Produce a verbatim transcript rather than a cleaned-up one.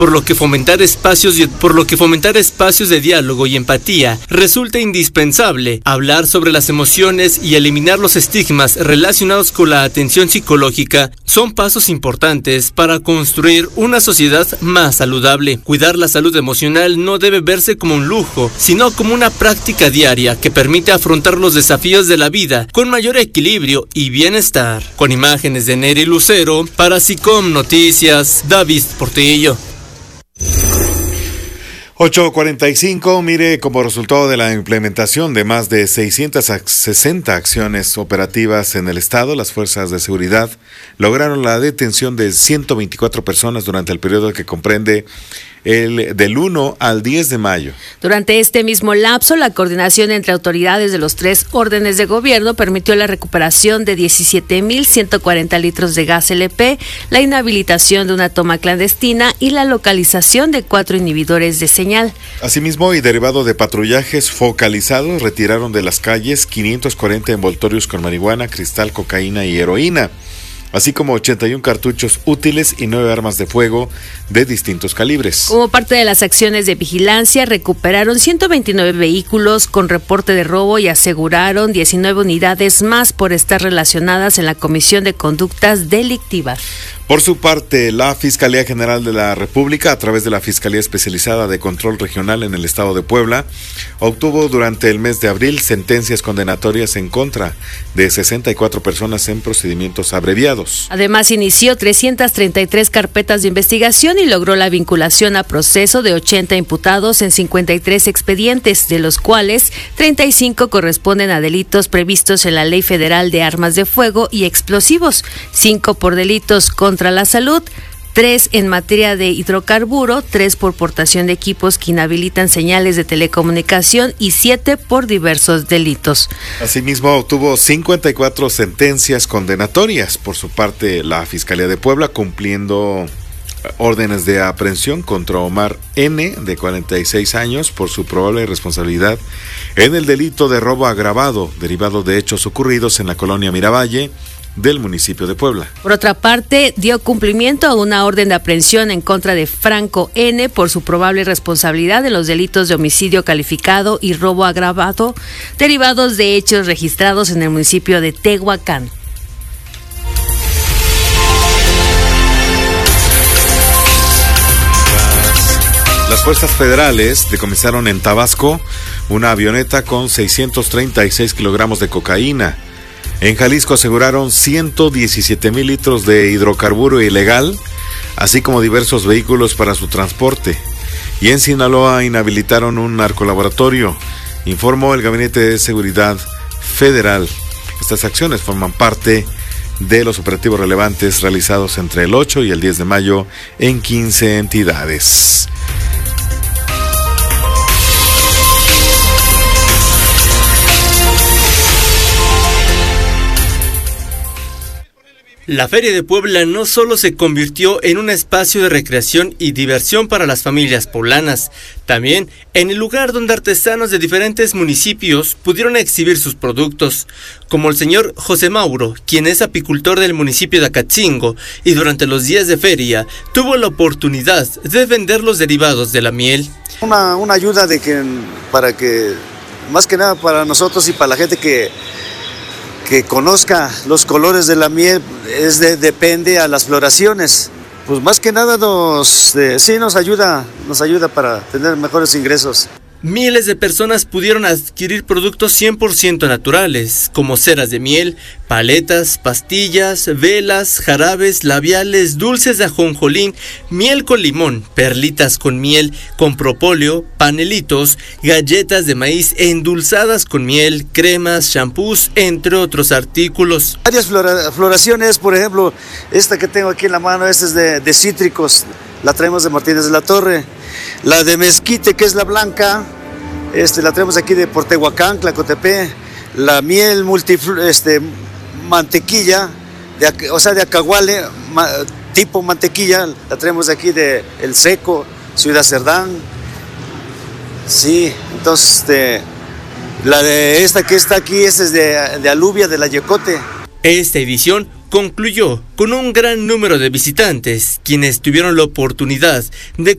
por lo que fomentar espacios y, por lo que fomentar espacios de diálogo y empatía resulta indispensable. Hablar sobre las emociones y eliminar los estigmas relacionados con la atención psicológica son pasos importantes para construir una sociedad más saludable. Cuidar la salud emocional no debe verse como un lujo, sino como una práctica diaria que permite afrontar los desafíos de la vida con mayor equilibrio y bienestar. Con imágenes de Neri Lucero, para SICOM Noticias, David Portillo. ocho cuarenta y cinco, mire, como resultado de la implementación de más de seiscientas sesenta acciones operativas en el estado, las fuerzas de seguridad lograron la detención de ciento veinticuatro personas durante el periodo que comprende el del uno al diez de mayo. Durante este mismo lapso, la coordinación entre autoridades de los tres órdenes de gobierno permitió la recuperación de diecisiete mil ciento cuarenta litros de gas L P, la inhabilitación de una toma clandestina y la localización de cuatro inhibidores de señal. Asimismo, y derivado de patrullajes focalizados, retiraron de las calles quinientos cuarenta envoltorios con marihuana, cristal, cocaína y heroína, así como ochenta y uno cartuchos útiles y nueve armas de fuego de distintos calibres. Como parte de las acciones de vigilancia, recuperaron ciento veintinueve vehículos con reporte de robo y aseguraron diecinueve unidades más por estar relacionadas en la Comisión de Conductas Delictivas. Por su parte, la Fiscalía General de la República, a través de la Fiscalía Especializada de Control Regional en el Estado de Puebla, obtuvo durante el mes de abril sentencias condenatorias en contra de sesenta y cuatro personas en procedimientos abreviados. Además, inició trescientas treinta y tres carpetas de investigación y logró la vinculación a proceso de ochenta imputados en cincuenta y tres expedientes, de los cuales treinta y cinco corresponden a delitos previstos en la Ley Federal de Armas de Fuego y Explosivos, cinco por delitos contra la salud, tres en materia de hidrocarburo, tres por portación de equipos que inhabilitan señales de telecomunicación y siete por diversos delitos. Asimismo, obtuvo cincuenta y cuatro sentencias condenatorias. Por su parte, la Fiscalía de Puebla, cumpliendo órdenes de aprehensión contra Omar N., de cuarenta y seis años, por su probable responsabilidad en el delito de robo agravado, derivado de hechos ocurridos en la colonia Miravalle del municipio de Puebla. Por otra parte, dio cumplimiento a una orden de aprehensión en contra de Franco N. por su probable responsabilidad en los delitos de homicidio calificado y robo agravado, derivados de hechos registrados en el municipio de Tehuacán. Las fuerzas federales decomisaron en Tabasco una avioneta con seiscientos treinta y seis kilogramos de cocaína. En Jalisco aseguraron ciento diecisiete mil litros de hidrocarburo ilegal, así como diversos vehículos para su transporte. Y en Sinaloa inhabilitaron un narcolaboratorio, informó el Gabinete de Seguridad Federal. Estas acciones forman parte de los operativos relevantes realizados entre el ocho y el diez de mayo en quince entidades. La Feria de Puebla no solo se convirtió en un espacio de recreación y diversión para las familias poblanas, también en el lugar donde artesanos de diferentes municipios pudieron exhibir sus productos, como el señor José Mauro, quien es apicultor del municipio de Acatzingo y durante los días de feria tuvo la oportunidad de vender los derivados de la miel. Una, una ayuda de que, para que, más que nada para nosotros y para la gente que que conozca los colores de la miel, es de, depende a las floraciones. Pues más que nada nos, eh, sí nos ayuda, nos ayuda para tener mejores ingresos. Miles de personas pudieron adquirir productos cien por ciento naturales, como ceras de miel, paletas, pastillas, velas, jarabes, labiales, dulces de ajonjolín, miel con limón, perlitas con miel, con propóleo, panelitos, galletas de maíz endulzadas con miel, cremas, shampoos, entre otros artículos. Varias flora, floraciones, por ejemplo, esta que tengo aquí en la mano, esta es de, de cítricos, la traemos de Martínez de la Torre. La de mezquite, que es la blanca, este, la traemos aquí de Tehuacán, Tlacotepe. La miel multi, este, mantequilla, de, o sea, de acahuale, ma, tipo mantequilla, la traemos de aquí de El Seco, Ciudad Cerdán. Sí, entonces, este, la de esta que está aquí, esta es de, de alubia, de la Yecote. Esta edición concluyó con un gran número de visitantes, quienes tuvieron la oportunidad de